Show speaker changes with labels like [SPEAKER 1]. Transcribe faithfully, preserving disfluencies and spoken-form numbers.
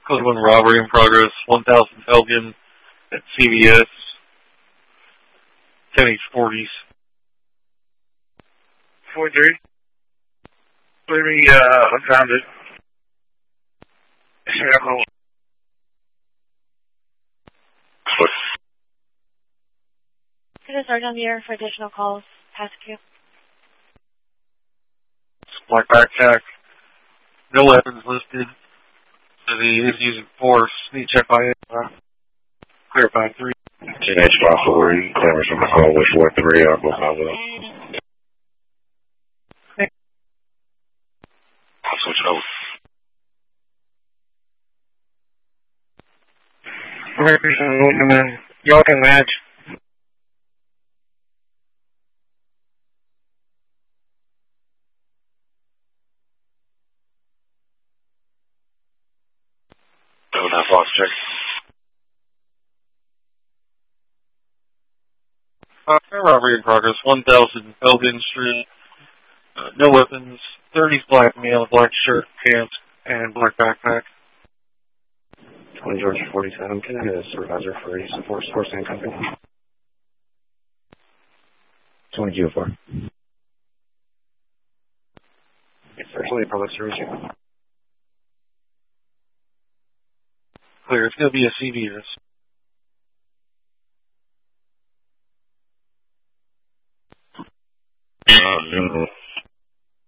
[SPEAKER 1] Code one robbery in progress, one thousand Elgin at C V S, ten H forties.
[SPEAKER 2] four three. Clearly, uh, unfounded. Circle.
[SPEAKER 3] Could I start on the air for additional calls? Past queue.
[SPEAKER 1] Black backpack. No weapons listed. So he is using force. Need to check by it. Uh, clear by three.
[SPEAKER 4] ten H five forty. Cameras on the hallway four three. I'll go highway. I'll switch over.
[SPEAKER 2] Y'all can match.
[SPEAKER 4] Oh, now box check.
[SPEAKER 1] Uh, robbery in progress, one thousand Elgin Street. Uh, no weapons. thirties black male, black shirt, pants, and black backpack.
[SPEAKER 5] twenty George forty-seven. Can I get a supervisor for a support source and company?
[SPEAKER 6] twenty G O four.
[SPEAKER 5] Yes, sir. twenty public service.
[SPEAKER 1] Clear. It's going to be a C V S.